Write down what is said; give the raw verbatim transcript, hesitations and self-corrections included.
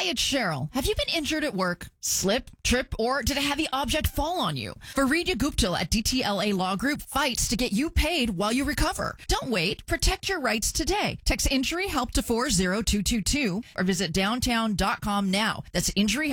it's Cheryl. Have you been injured at work? Slip, trip, or did a heavy object fall on you? Faridya Gupta at D T L A Law Group fights to get you paid while you recover. Don't wait. Protect your rights today. Text injury help to four zero two two two or visit downtown dot com now. That's injury